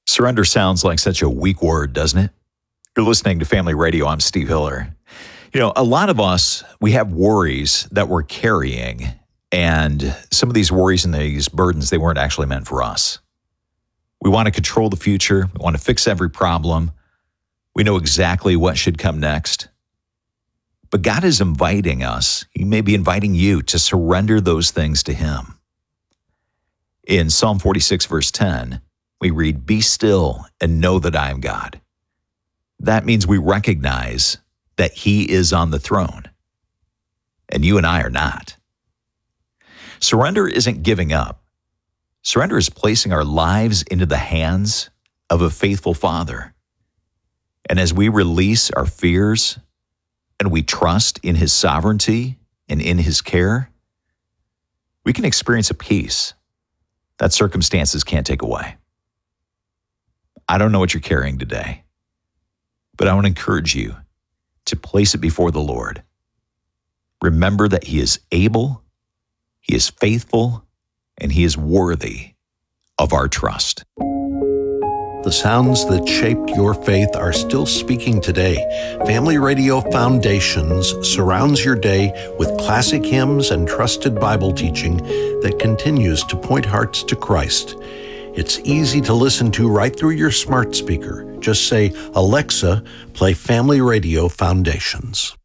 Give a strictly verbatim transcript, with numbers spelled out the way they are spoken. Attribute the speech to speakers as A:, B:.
A: Surrender sounds like such a weak word, doesn't it? You're listening to Family Radio. I'm Steve Hiller. You know, a lot of us, we have worries that we're carrying, and some of these worries and these burdens, they weren't actually meant for us. We want to control the future. We want to fix every problem. We know exactly what should come next. But God is inviting us, He may be inviting you to surrender those things to Him. In Psalm forty-six, verse ten, we read, "Be still and know that I am God." That means we recognize that He is on the throne, and you and I are not. Surrender isn't giving up. Surrender is placing our lives into the hands of a faithful Father. And as we release our fears and we trust in His sovereignty and in His care, we can experience a peace that circumstances can't take away. I don't know what you're carrying today, but I want to encourage you to place it before the Lord. Remember that He is able, He is faithful, and He is worthy of our trust.
B: The sounds that shaped your faith are still speaking today. Family Radio Foundations surrounds your day with classic hymns and trusted Bible teaching that continues to point hearts to Christ. It's easy to listen to right through your smart speaker. Just say, "Alexa, play Family Radio Foundations."